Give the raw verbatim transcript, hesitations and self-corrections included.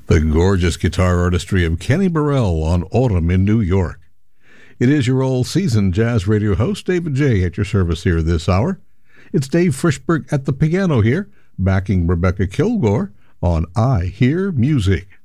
The gorgeous guitar artistry of Kenny Burrell on Autumn in New York. It is your old seasoned jazz radio host, David J., at your service here this hour. It's Dave Frischberg at the piano here, backing Rebecca Kilgore on I Hear Music.